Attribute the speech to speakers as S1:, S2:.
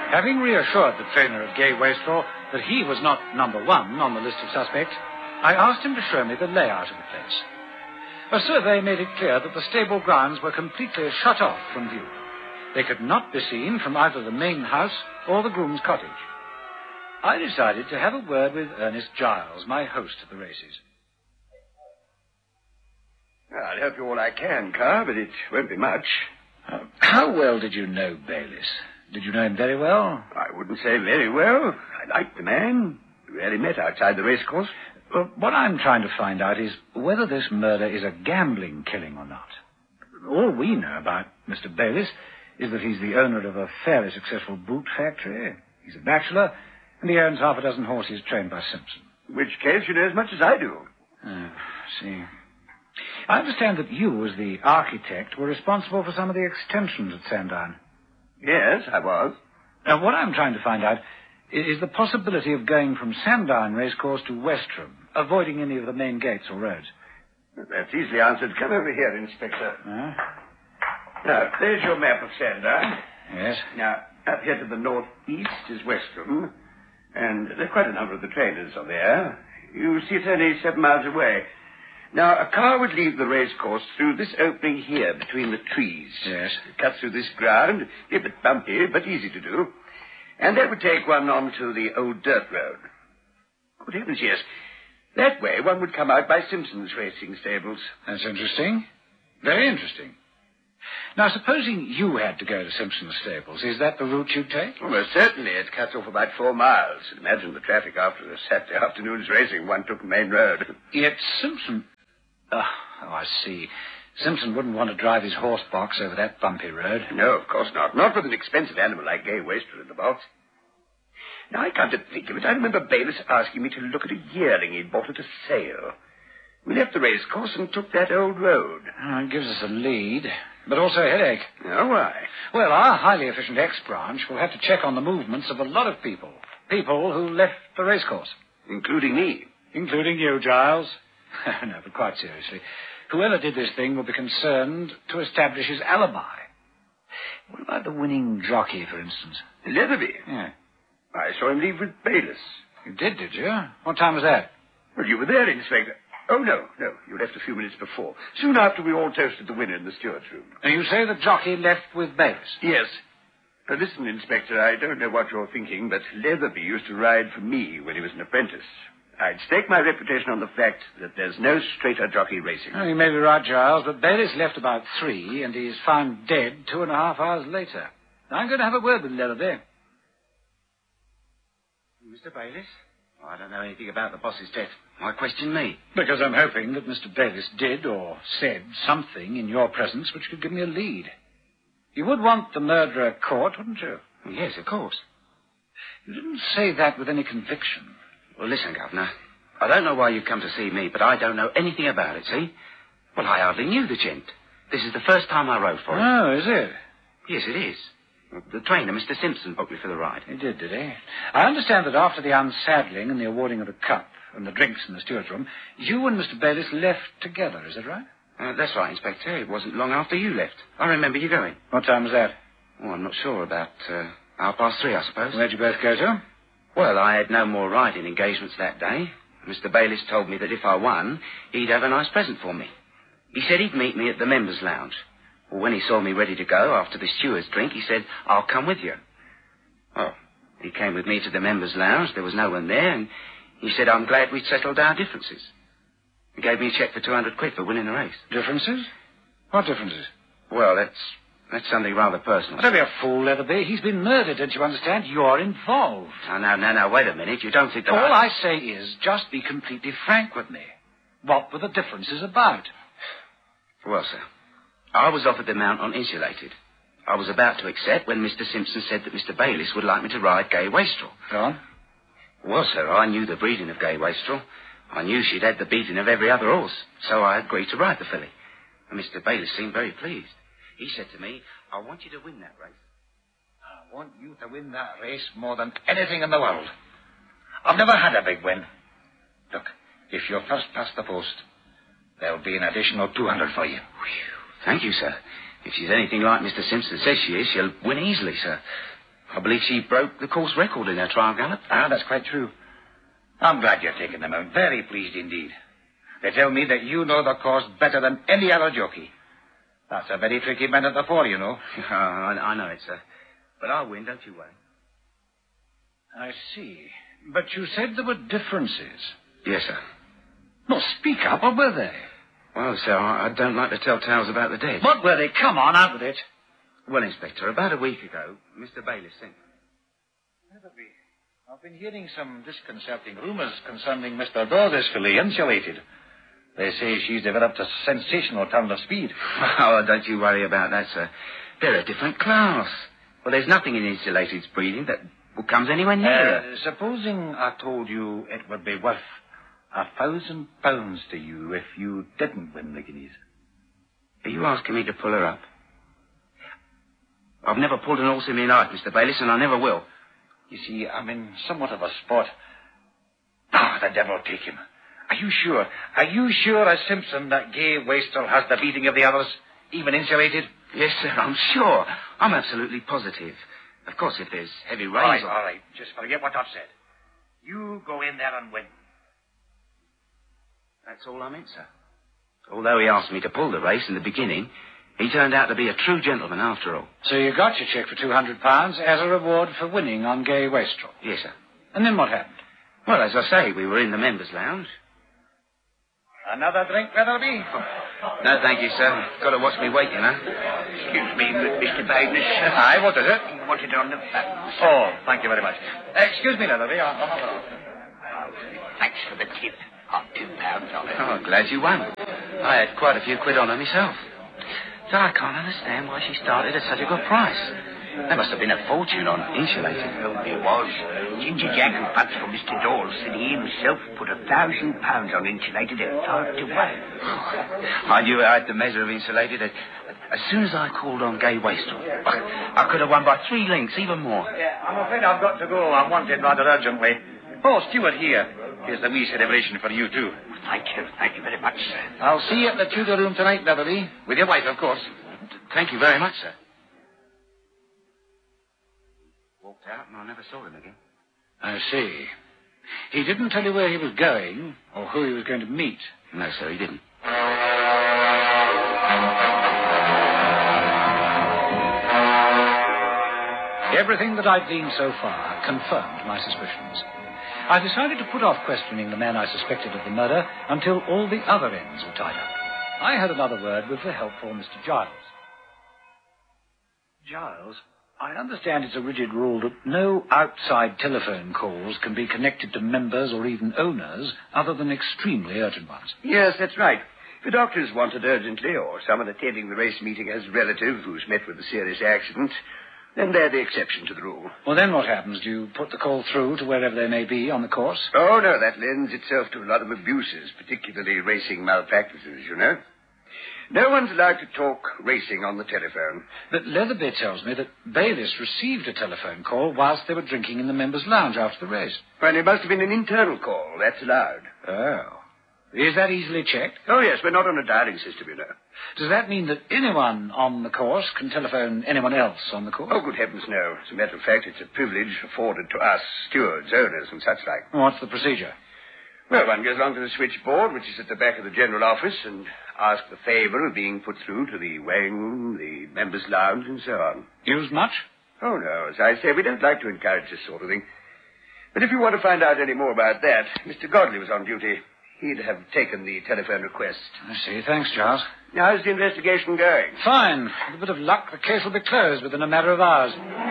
S1: Having reassured the trainer of Gay Wastrel that he was not number one on the list of suspects, I asked him to show me the layout of the place. A survey made it clear that the stable grounds were completely shut off from view. They could not be seen from either the main house or the groom's cottage. I decided to have a word with Ernest Giles, my host at the races.
S2: I'll help you all I can, Carr, but it won't be much.
S1: How well did you know Bayliss? Did you know him very well?
S2: I wouldn't say very well. I liked the man. We rarely met outside the racecourse.
S1: Well, what I'm trying to find out is whether this murder is a gambling killing or not. All we know about Mr. Bayliss is that he's the owner of a fairly successful boot factory. He's a bachelor, and he owns half a dozen horses trained by Simpson.
S2: In which case, you know as much as I do.
S1: See. I understand that you, as the architect, were responsible for some of the extensions at Sandown.
S2: Yes, I was.
S1: Now, what I'm trying to find out is the possibility of going from Sandown Racecourse to Westerham, avoiding any of the main gates or roads.
S2: That's easily answered. Come over here, Inspector. Now, there's your map of Sandown.
S1: Yes.
S2: Now, up here to the northeast is Westerham, and there are quite a number of the trainers are there. You see, it's only 7 miles away. Now, a car would leave the racecourse through this opening here between the trees.
S1: Yes.
S2: It cuts through this ground, a bit bumpy, but easy to do. And that would take one onto the old dirt road. Good heavens, yes. That way one would come out by Simpson's racing stables.
S1: That's interesting. Very interesting. Now, supposing you had to go to Simpson's stables, is that the route you'd take?
S2: Well, most certainly. It cuts off about 4 miles. Imagine the traffic after a Saturday afternoon's racing. One took the main road.
S1: Yet Simpson... Oh, I see. Simpson wouldn't want to drive his horse box over that bumpy road.
S2: No, of course not. Not with an expensive animal like Gay Wastrel in the box. Now, I come to think of it, I remember Bayliss asking me to look at a yearling he'd bought at a sale. We left the racecourse and took that old road.
S1: Oh, it gives us a lead, but also a headache.
S2: Oh, why?
S1: Well, our highly efficient X-branch will have to check on the movements of a lot of people. People who left the racecourse.
S2: Including me.
S1: Including you, Giles. No, but quite seriously. Whoever did this thing will be concerned to establish his alibi. What about the winning jockey, for instance?
S2: Leatherby?
S1: Yeah.
S2: I saw him leave with Bayliss.
S1: You did you? What time was that?
S2: Well, you were there, Inspector. Oh, no. You left a few minutes before. Soon after we all toasted the winner in the steward's room.
S1: And you say the jockey left with Bayliss?
S2: Yes. Listen, Inspector, I don't know what you're thinking, but Leatherby used to ride for me when he was an apprentice. I'd stake my reputation on the fact that there's no straighter jockey racing.
S1: Oh, you may be right, Giles, but Bayliss left about 3, and he's found dead 2.5 hours later. I'm going to have a word with Leatherby.
S3: Mr. Bayliss? Oh, I don't know anything about the boss's death. Why question me?
S1: Because I'm hoping that Mr. Bayliss did or said something in your presence which could give me a lead. You would want the murderer caught, wouldn't you?
S3: Yes, of course.
S1: You didn't say that with any conviction.
S3: Well, listen, Governor. I don't know why you've come to see me, but I don't know anything about it, see? Well, I hardly knew the gent. This is the first time I rode for him.
S1: Oh, is it?
S3: Yes, it is. The trainer, Mr. Simpson, booked me for the ride.
S1: He did he? I understand that after the unsaddling and the awarding of the cup and the drinks in the steward's room, you and Mr. Bayliss left together, is that right?
S3: That's right, Inspector. It wasn't long after you left. I remember you going.
S1: What time was that?
S3: Oh, I'm not sure. About 3:30, I suppose.
S1: Where'd you both go to?
S3: Well, I had no more riding engagements that day. Mr. Bayliss told me that if I won, he'd have a nice present for me. He said he'd meet me at the members' lounge. Well, when he saw me ready to go after the steward's drink, he said, "I'll come with you." Well, he came with me to the members' lounge. There was no one there, and he said, "I'm glad we'd settled our differences." He gave me a cheque for 200 quid for winning the race.
S1: Differences? What differences?
S3: Well, that's something rather personal.
S1: Don't be a fool, Leatherby. He's been murdered, don't you understand? You're involved.
S3: Now, wait a minute. You don't think that
S1: All I say is, just be completely frank with me. What were the differences about?
S3: Well, sir, I was offered the mount on insulated. I was about to accept when Mr. Simpson said that Mr. Bayliss would like me to ride Gay Wastrel.
S1: Go on.
S3: Well, sir, I knew the breeding of Gay Wastrel. I knew she'd had the beating of every other horse, so I agreed to ride the filly. And Mr. Bayliss seemed very pleased. He said to me, "I want you to win that race."
S1: I want you to win that race more than anything in the world. I've never had a big win. Look, if you're first past the post, there'll be an additional 200 for you.
S3: Whew. Thank you, sir. If she's anything like Mr. Simpson says she is, she'll win easily, sir. I believe she broke the course record in her trial gallop.
S4: Ah, that's quite true. I'm glad you're taking them out. Very pleased indeed. They tell me that you know the course better than any other jockey. That's a very tricky man at the fore, you know.
S3: I know it, sir. But I'll win, don't you worry.
S1: I see. But you said there were differences.
S3: Yes, sir.
S1: Well, speak up. What were they?
S3: Well, sir, I don't like to tell tales about the dead.
S1: What were they? Come on, out with it.
S3: Well, Inspector, about a week ago, Mr. Bayliss sent me.
S4: I've been hearing some disconcerting rumours concerning Mr. Dawes' filly, Insulated. They say she's developed a sensational turn of speed.
S3: Oh, don't you worry about that, sir. They're a different class. Well, there's nothing in Insulated's breeding that comes anywhere near her.
S4: Supposing I told you it would be worth £1,000 to you if you didn't win the guineas.
S3: Are you asking me to pull her up? I've never pulled an horse in my life, Mr. Bayliss, and I never will.
S4: You see, I'm in somewhat of a spot. Ah, the devil take him. Are you sure? Are you sure as Simpson that Gay Wastrel has the beating of the others, even Insulated?
S3: Yes, sir, I'm sure. I'm absolutely positive. Of course, if there's heavy rain...
S4: All right. Just forget what I've said. You go in there and win.
S3: That's all I meant, sir. Although he asked me to pull the race in the beginning, he turned out to be a true gentleman after all.
S1: So you got your cheque for £200 as a reward for winning on Gay Wastrel?
S3: Yes, sir.
S1: And then what happened?
S3: Well, as I say, we were in the members' lounge.
S4: Another drink, Weatherby?
S3: No, thank you, sir. Got to watch me weight, you know.
S2: Excuse me, Mr. Bayliss.
S4: Aye, what is it?
S2: You want it on the fat?
S4: Oh, thank you very much. Excuse me, Weatherby. I'll have it on.
S2: Thanks for the tip. I'll £2 on it.
S3: Oh, glad you won. I had quite a few quid on her myself. So I can't understand why she started at such a good price. There must have been a fortune on Insulated.
S2: Oh, there was. Ginger Jack, who puts for Mr. Dawes, said he himself put £1,000 on Insulated at 5 to 1.
S3: I knew I had the measure of Insulated. As soon as I called on Gay Wastrel, I could have won by 3 lengths, even more.
S4: Yeah, I'm afraid I've got to go. I'm wanted rather urgently. Oh, Stewart here. Here's the wee celebration for you, too.
S2: Thank you. Thank you very much, sir.
S4: I'll see you at the Tudor room tonight, Weatherby. With your wife, of course.
S3: Thank you very much, sir. Walked out and I never saw him again.
S1: I see. He didn't tell you where he was going or who he was going to meet?
S3: No, sir, he didn't.
S1: Everything that I'd gleaned so far confirmed my suspicions. I decided to put off questioning the man I suspected of the murder until all the other ends were tied up. I had another word with the helpful Mr. Giles. Giles, I understand it's a rigid rule that no outside telephone calls can be connected to members or even owners other than extremely urgent ones.
S2: Yes, that's right. If the doctor's wanted urgently, or someone attending the race meeting has a relative who's met with a serious accident, then they're the exception to the rule.
S1: Well, then what happens? Do you put the call through to wherever they may be on the course?
S2: Oh, no, that lends itself to a lot of abuses, particularly racing malpractices, you know. No one's allowed to talk racing on the telephone.
S1: But Leatherby tells me that Bayliss received a telephone call whilst they were drinking in the members' lounge after the race.
S2: Well, it must have been an internal call. That's allowed.
S1: Oh. Is that easily checked?
S2: Oh, yes, we're not on a dialing system, you know.
S1: Does that mean that anyone on the course can telephone anyone else on the course?
S2: Oh, good heavens, no. As a matter of fact, it's a privilege afforded to us, stewards, owners, and such like.
S1: What's the procedure?
S2: Well, one goes along to the switchboard, which is at the back of the general office, and asks the favour of being put through to the weighing room, the members' lounge, and so on.
S1: Used much?
S2: Oh, no. As I say, we don't like to encourage this sort of thing. But if you want to find out any more about that, Mr. Godley was on duty. He'd have taken the telephone request.
S1: I see. Thanks, Giles.
S2: How's the investigation going?
S1: Fine. With a bit of luck, the case will be closed within a matter of hours.